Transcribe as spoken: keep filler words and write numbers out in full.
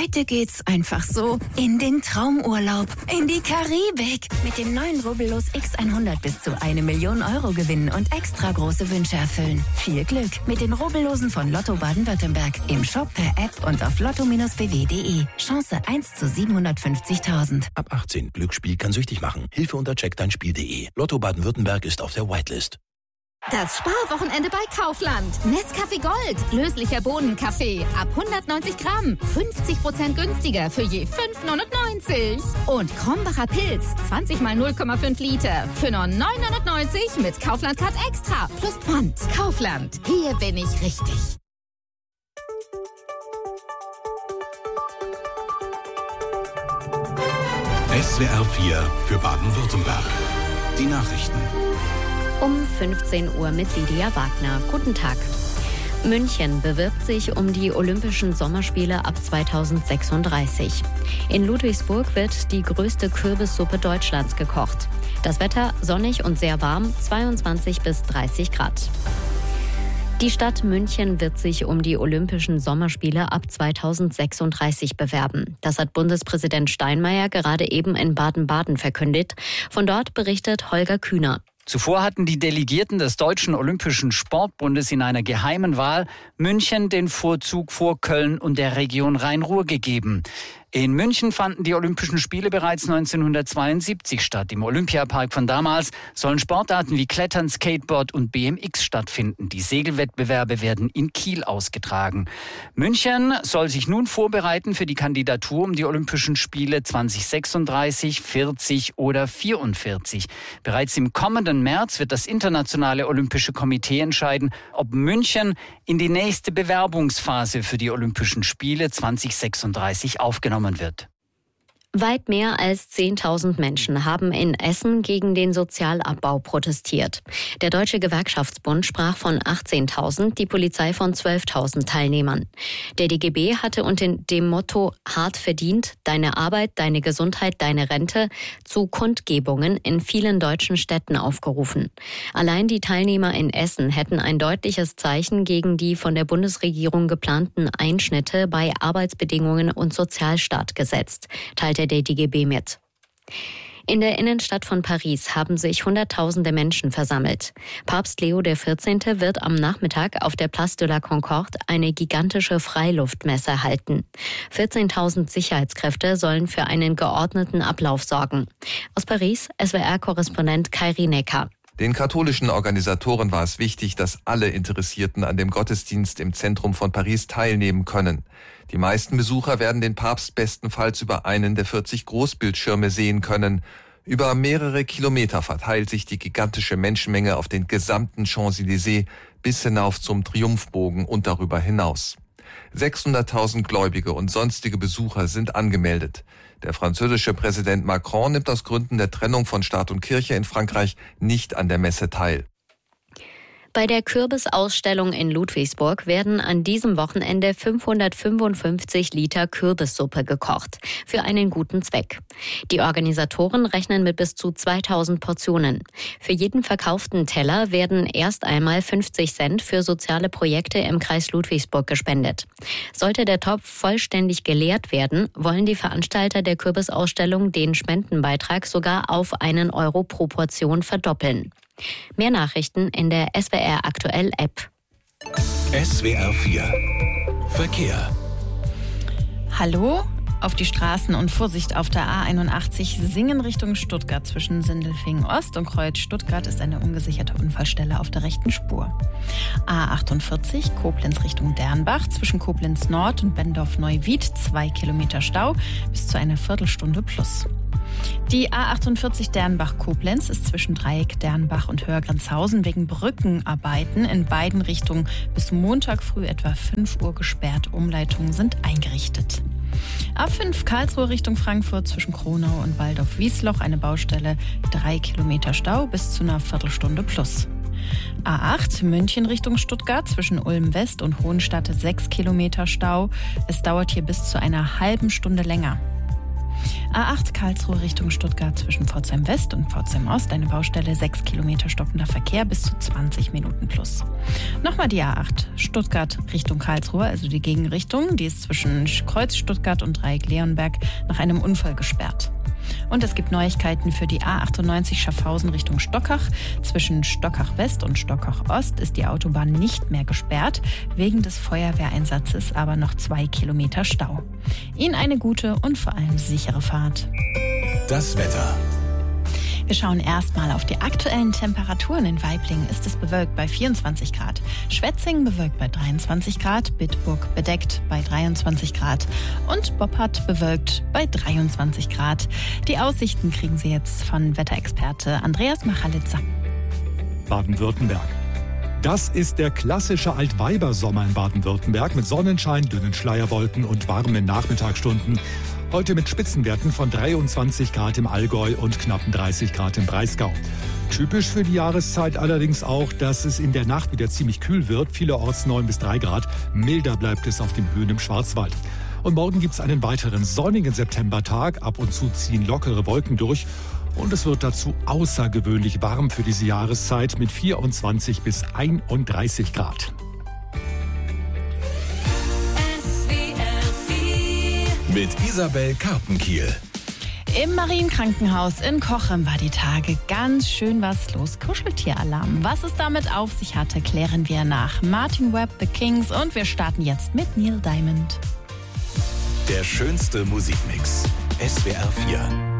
Heute geht's einfach so in den Traumurlaub, in die Karibik. Mit dem neuen Rubbellos X hundert bis zu eine Million Euro gewinnen und extra große Wünsche erfüllen. Viel Glück mit den Rubbellosen von Lotto Baden-Württemberg. Im Shop, per App und auf lotto b w punkt de. Chance eins zu siebenhundertfünfzigtausend. Ab achtzehn. Glücksspiel kann süchtig machen. Hilfe unter check dein spiel punkt de. Lotto Baden-Württemberg ist auf der Whitelist. Das Sparwochenende bei Kaufland. Nescafé Gold. Löslicher Bohnenkaffee. Ab hundertneunzig Gramm. fünfzig Prozent günstiger für je fünf neunundneunzig. Und Krombacher Pilz. zwanzig mal null Komma fünf Liter. Für nur neun neunundneunzig mit Kaufland Card Extra. Plus Pfand. Kaufland. Hier bin ich richtig. S W R vier für Baden-Württemberg. Die Nachrichten. Um fünfzehn Uhr mit Lydia Wagner. Guten Tag. München bewirbt sich um die Olympischen Sommerspiele ab zweitausendsechsunddreißig. In Ludwigsburg wird die größte Kürbissuppe Deutschlands gekocht. Das Wetter sonnig und sehr warm, zweiundzwanzig bis dreißig Grad. Die Stadt München wird sich um die Olympischen Sommerspiele ab zweitausendsechsunddreißig bewerben. Das hat Bundespräsident Steinmeier gerade eben in Baden-Baden verkündet. Von dort berichtet Holger Kühner. Zuvor hatten die Delegierten des Deutschen Olympischen Sportbundes in einer geheimen Wahl München den Vorzug vor Köln und der Region Rhein-Ruhr gegeben. In München fanden die Olympischen Spiele bereits neunzehnhundertzweiundsiebzig statt. Im Olympiapark von damals sollen Sportarten wie Klettern, Skateboard und B M X stattfinden. Die Segelwettbewerbe werden in Kiel ausgetragen. München soll sich nun vorbereiten für die Kandidatur um die Olympischen Spiele zweitausendsechsunddreißig, vierzig oder vierundvierzig. Bereits im kommenden März wird das Internationale Olympische Komitee entscheiden, ob München in die nächste Bewerbungsphase für die Olympischen Spiele zweitausendsechsunddreißig aufgenommen wird. Weit mehr als zehntausend Menschen haben in Essen gegen den Sozialabbau protestiert. Der Deutsche Gewerkschaftsbund sprach von achtzehntausend, die Polizei von zwölftausend Teilnehmern. Der D G B hatte unter dem Motto „Hart verdient, deine Arbeit, deine Gesundheit, deine Rente“ zu Kundgebungen in vielen deutschen Städten aufgerufen. Allein die Teilnehmer in Essen hätten ein deutliches Zeichen gegen die von der Bundesregierung geplanten Einschnitte bei Arbeitsbedingungen und Sozialstaat gesetzt, teilte der D G B mit. In der Innenstadt von Paris haben sich Hunderttausende Menschen versammelt. Papst Leo der vierzehnte wird am Nachmittag auf der Place de la Concorde eine gigantische Freiluftmesse halten. vierzehntausend Sicherheitskräfte sollen für einen geordneten Ablauf sorgen. Aus Paris, S W R-Korrespondent Kairi Necker. Den katholischen Organisatoren war es wichtig, dass alle Interessierten an dem Gottesdienst im Zentrum von Paris teilnehmen können. Die meisten Besucher werden den Papst bestenfalls über einen der vierzig Großbildschirme sehen können. Über mehrere Kilometer verteilt sich die gigantische Menschenmenge auf den gesamten Champs-Élysées bis hinauf zum Triumphbogen und darüber hinaus. sechshunderttausend Gläubige und sonstige Besucher sind angemeldet. Der französische Präsident Macron nimmt aus Gründen der Trennung von Staat und Kirche in Frankreich nicht an der Messe teil. Bei der Kürbisausstellung in Ludwigsburg werden an diesem Wochenende fünfhundertfünfundfünfzig Liter Kürbissuppe gekocht, für einen guten Zweck. Die Organisatoren rechnen mit bis zu zweitausend Portionen. Für jeden verkauften Teller werden erst einmal fünfzig Cent für soziale Projekte im Kreis Ludwigsburg gespendet. Sollte der Topf vollständig geleert werden, wollen die Veranstalter der Kürbisausstellung den Spendenbeitrag sogar auf einen Euro pro Portion verdoppeln. Mehr Nachrichten in der S W R Aktuell App. S W R vier Verkehr. Hallo? Auf die Straßen und Vorsicht auf der A einundachtzig Singen Richtung Stuttgart. Zwischen Sindelfingen Ost und Kreuz Stuttgart ist eine ungesicherte Unfallstelle auf der rechten Spur. A achtundvierzig Koblenz Richtung Dernbach. Zwischen Koblenz Nord und Bendorf-Neuwied zwei Kilometer Stau bis zu einer Viertelstunde plus. Die A achtundvierzig Dernbach-Koblenz ist zwischen Dreieck Dernbach und Hörgrenzhausen wegen Brückenarbeiten in beiden Richtungen bis Montag früh etwa fünf Uhr gesperrt. Umleitungen sind eingerichtet. A fünf Karlsruhe Richtung Frankfurt zwischen Kronau und Waldorf-Wiesloch eine Baustelle, drei Kilometer Stau bis zu einer Viertelstunde plus. A acht München Richtung Stuttgart zwischen Ulm West und Hohenstadt sechs Kilometer Stau. Es dauert hier bis zu einer halben Stunde länger. A acht Karlsruhe Richtung Stuttgart zwischen Pforzheim West und Pforzheim Ost. Eine Baustelle, sechs Kilometer stockender Verkehr bis zu zwanzig Minuten plus. Nochmal die A acht Stuttgart Richtung Karlsruhe, also die Gegenrichtung. Die ist zwischen Kreuz Stuttgart und Dreieck Leonberg nach einem Unfall gesperrt. Und es gibt Neuigkeiten für die A achtundneunzig Schaffhausen Richtung Stockach. Zwischen Stockach West und Stockach Ost ist die Autobahn nicht mehr gesperrt. Wegen des Feuerwehreinsatzes aber noch zwei Kilometer Stau. Ihnen eine gute und vor allem sichere Fahrt. Das Wetter. Wir schauen erstmal auf die aktuellen Temperaturen. In Waiblingen ist es bewölkt bei vierundzwanzig Grad. Schwetzingen bewölkt bei dreiundzwanzig Grad. Bitburg bedeckt bei dreiundzwanzig Grad. Und Boppard bewölkt bei dreiundzwanzig Grad. Die Aussichten kriegen Sie jetzt von Wetterexperte Andreas Machalitzer. Baden-Württemberg. Das ist der klassische Altweibersommer in Baden-Württemberg mit Sonnenschein, dünnen Schleierwolken und warmen Nachmittagsstunden. Heute mit Spitzenwerten von dreiundzwanzig Grad im Allgäu und knappen dreißig Grad im Breisgau. Typisch für die Jahreszeit allerdings auch, dass es in der Nacht wieder ziemlich kühl wird. Vielerorts neun bis drei Grad. Milder bleibt es auf den Höhen im Schwarzwald. Und morgen gibt es einen weiteren sonnigen Septembertag. Ab und zu ziehen lockere Wolken durch. Und es wird dazu außergewöhnlich warm für diese Jahreszeit mit vierundzwanzig bis einunddreißig Grad. Mit Isabel Karpenkiel. Im Marienkrankenhaus in Cochem war die Tage ganz schön was los. Kuscheltieralarm. Was es damit auf sich hatte, klären wir nach Martin Webb, The Kings, und wir starten jetzt mit Neil Diamond. Der schönste Musikmix. S W R vier.